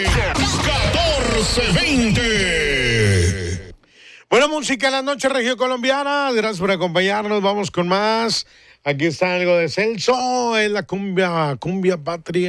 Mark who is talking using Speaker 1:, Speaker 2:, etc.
Speaker 1: 1420. Buena música en la noche región colombiana. Gracias por acompañarnos. Vamos con más. Aquí está algo de Celso en la cumbia patria.